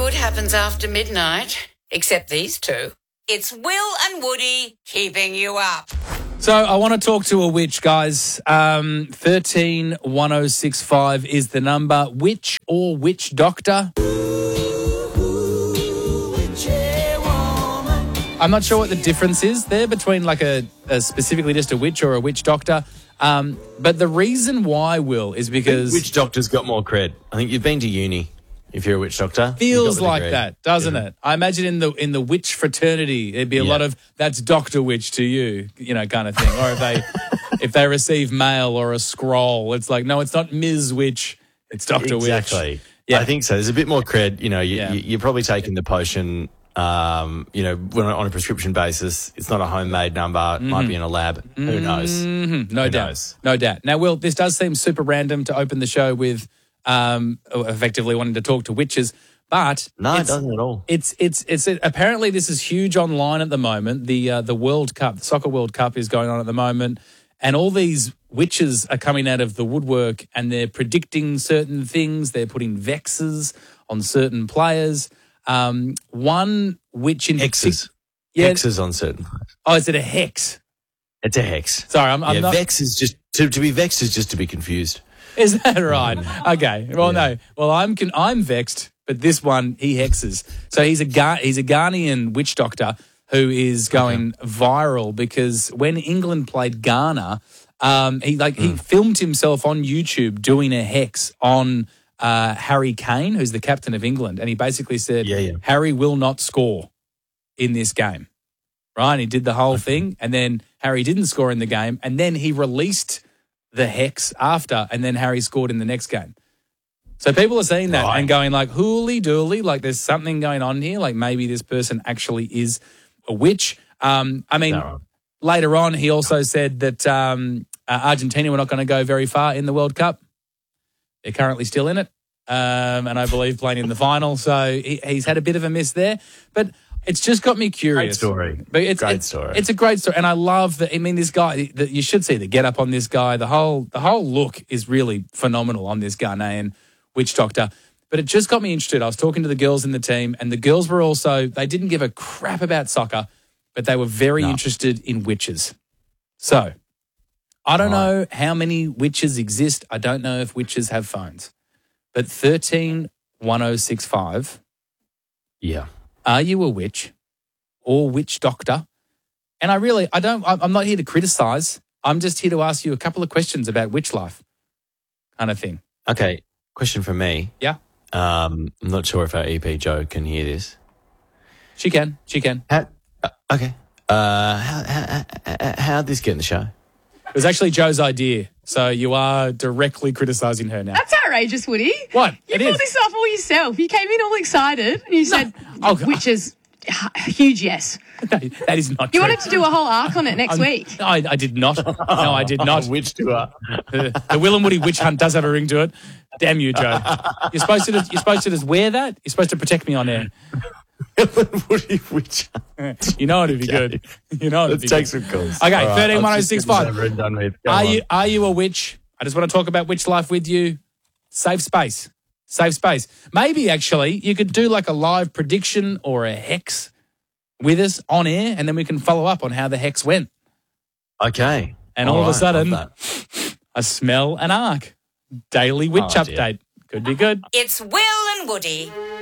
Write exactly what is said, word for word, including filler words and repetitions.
good happens after midnight, except these two. It's Will and Woody keeping you up. So I want to talk to a witch, guys. Um, thirteen one oh six five is the number. Witch or witch doctor? I'm not sure what the difference is there between like a, a specifically just a witch or a witch doctor. Um, but the reason why, Will, is because... Witch doctor's got more cred. I think you've been to uni if you're a witch doctor. Feels like that, doesn't yeah. it? I imagine in the in the witch fraternity, there'd be a yeah. lot of, that's Doctor Witch to you, you know, kind of thing. Or if they if they receive mail or a scroll, it's like, no, it's not Miz Witch, it's Doctor exactly. Witch. Exactly. Yeah. I think so. There's a bit more cred. You know, you, yeah. you, you're probably taking the potion... Um, you know, when on a prescription basis, it's not a homemade number. It mm-hmm. might be in a lab. Mm-hmm. Who knows? Mm-hmm. No Who doubt. knows? No doubt. Now, Will, this does seem super random to open the show with um, effectively wanting to talk to witches, but no, it doesn't at all. It's it's it's apparently this is huge online at the moment. The uh, the World Cup, the Soccer World Cup, is going on at the moment, and all these witches are coming out of the woodwork, and they're predicting certain things. They're putting vexes on certain players. Um, one witch in hexes, yeah. hexes on certain. Oh, is it a hex? It's a hex. Sorry, I'm, I'm yeah, not. Vex is just to, to be vexed is just to be confused. Is that right? Mm. Okay. Well, yeah. no. Well, I'm con- I'm vexed, but this one he hexes. So he's a Ga- he's a Ghanaian witch doctor who is going okay. viral because when England played Ghana, um, he like mm. he filmed himself on YouTube doing a hex on. Uh, Harry Kane, who's the captain of England, and he basically said, yeah, yeah. Harry will not score in this game, right? And he did the whole okay. thing, and then Harry didn't score in the game, and then he released the hex after, and then Harry scored in the next game. So people are seeing that right. and going like, hooly dooly, like there's something going on here, like maybe this person actually is a witch. Um, I mean, no. later on, he also said that um, uh, Argentina were not going to go very far in the World Cup. They're currently still in it, um, and I believe playing in the final. So he, he's had a bit of a miss there, but it's just got me curious. Great story. But it's, great it's, story. It's a great story, and I love that. I mean, this guy. The, you should see the get up on this guy. The whole the whole look is really phenomenal on this Ghanaian witch doctor. But it just got me interested. I was talking to the girls in the team, and the girls were also. They didn't give a crap about soccer, but they were very no. interested in witches. So. I don't right. know how many witches exist. I don't know if witches have phones. But thirteen one oh six five. Yeah. Are you a witch or witch doctor? And I really, I don't, I'm not here to criticize. I'm just here to ask you a couple of questions about witch life kind of thing. Okay. Question from me. Yeah. Um, I'm not sure if our E P Jo can hear this. She can. She can. How, uh, okay. Uh, how, how, how, how'd this get in the show? It was actually Jo's idea, so you are directly criticising her now. That's outrageous, Woody. What? You it pulled is. this off all yourself. You came in all excited and you said, no. oh, which is a huge yes. No, that is not you true. wanted to do a whole arc on it next I'm, week. No, I, I did not. No, I did not. Witch tour. The, the Will and Woody witch hunt does have a ring to it. Damn you, Jo. You're supposed to just, you're supposed to just wear that. You're supposed to protect me on air. Woody witch hunt. You know it'd be good. You know it'd Let's be take good. some calls. Okay, right, thirteen one oh six five. Are you are you a witch? I just want to talk about witch life with you. Safe space. Safe space. Maybe actually you could do like a live prediction or a hex with us on air, and then we can follow up on how the hex went. Okay. And all, all right, of a sudden, I smell an arc. Daily witch oh, update. Dear. Could be good. It's Will and Woody.